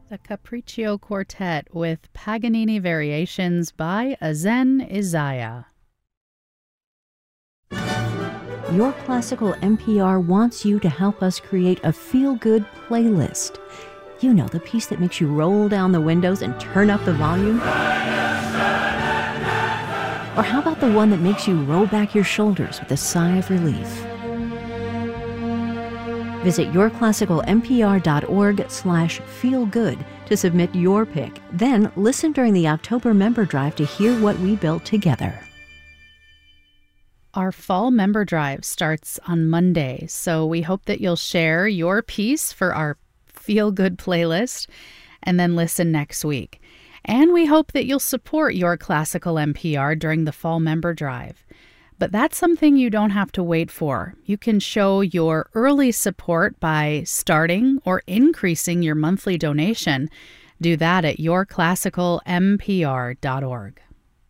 The Capriccio Quartet with Paganini Variations by Azen Isaiah. Your Classical NPR wants you to help us create a feel-good playlist. You know, the piece that makes you roll down the windows and turn up the volume? Or how about the one that makes you roll back your shoulders with a sigh of relief? Visit yourclassicalnpr.org/feelgood to submit your pick. Then listen during the October member drive to hear what we built together. Our fall member drive starts on Monday, so we hope that you'll share your piece for our Feel Good playlist and then listen next week. And we hope that you'll support Your Classical NPR during the fall member drive. But that's something you don't have to wait for. You can show your early support by starting or increasing your monthly donation. Do that at yourclassicalnpr.org.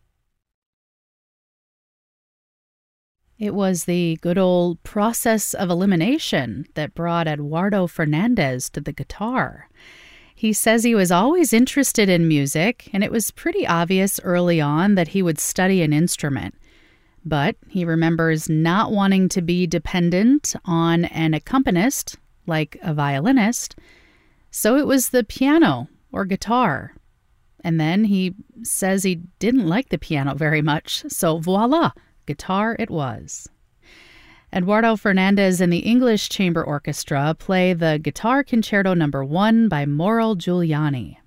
It was the good old process of elimination that brought Eduardo Fernandez to the guitar. He says he was always interested in music, and it was pretty obvious early on that he would study an instrument. But he remembers not wanting to be dependent on an accompanist, like a violinist, so it was the piano or guitar. And then he says he didn't like the piano very much, so voila, guitar it was. Eduardo Fernandez and the English Chamber Orchestra play the Guitar Concerto No. 1 by Mauro Giuliani.